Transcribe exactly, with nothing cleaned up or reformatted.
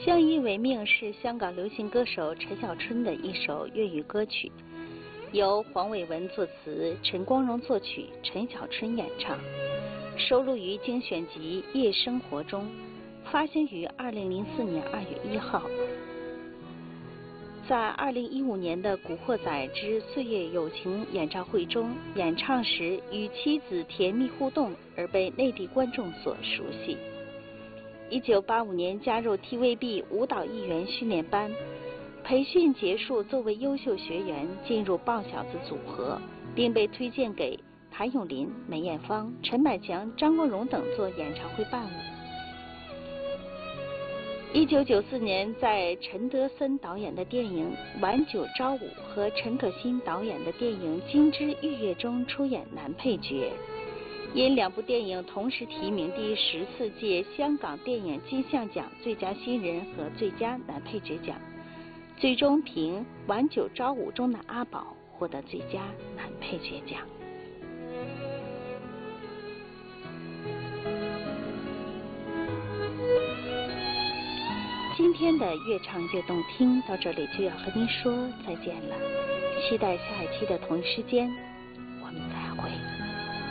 相依为命是香港流行歌手陈小春的一首粤语歌曲，由黄伟文作词，陈光荣作曲，陈小春演唱，收录于精选集《夜生活》中，发行于二零零四年二月一号。在二零一五年的《古惑仔之岁月友情》演唱会中，演唱时与妻子甜蜜互动，而被内地观众所熟悉。一九八五年加入 T V B 舞蹈艺员训练班，培训结束，作为优秀学员进入豹小子组合，并被推荐给谭咏麟、梅艳芳、陈百强、张国荣等做演唱会伴舞。一九九四年，在陈德森导演的电影《晚九朝五》和陈可辛导演的电影《金枝玉叶》中出演男配角。因两部电影同时提名第十四届香港电影金像奖最佳新人和最佳男配角奖，最终凭《晚九朝五》中的阿宝获得最佳男配角奖。今天的越唱越动听到这里就要和您说再见了，期待下一期的同一时间